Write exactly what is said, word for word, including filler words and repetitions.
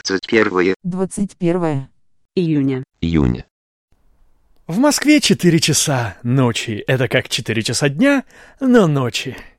двадцать первое. двадцать первое июня. Июня. В Москве четыре часа ночи. Это как четыре часа дня, но ночи.